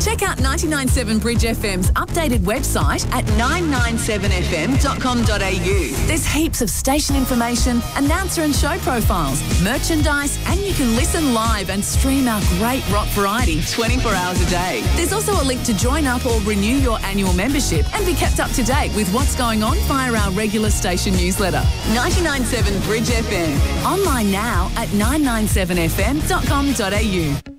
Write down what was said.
Check out 99.7 Bridge FM's updated website at 997fm.com.au. There's heaps of station information, announcer and show profiles, merchandise, and you can listen live and stream our great rock variety 24 hours a day. There's also a link to join up or renew your annual membership and be kept up to date with what's going on via our regular station newsletter. 99.7 Bridge FM. Online now at 997fm.com.au.